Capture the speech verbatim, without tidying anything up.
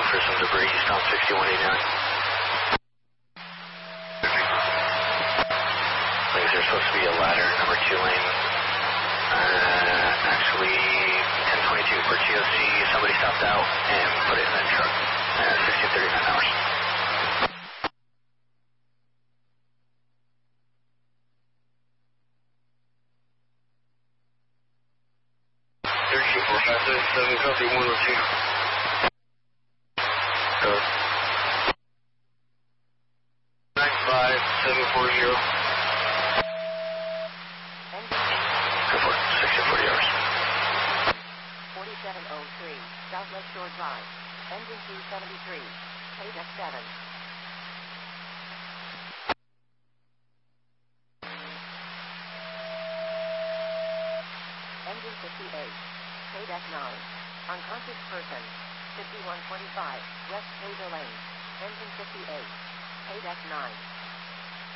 for some debris, stop sixty-one eighty-nine. Like there's supposed to be a ladder, number two lane. Uh, actually, ten twenty-two for T O C, somebody stopped out and put it in the truck. Uh, sixteen thirty-nine hours. thirteen four five seven seven, copy one oh two. Code. nine five seven four zero. Go for it, sixteen forty hours. forty-seven oh three, South Lake Shore Drive. Engine two seventy-three, Paydeck seven. Engine fifty-eight, Paydeck nine. Unconscious person, fifty-one twenty-five, West Taser Lane. Engine fifty-eight, Paydeck nine.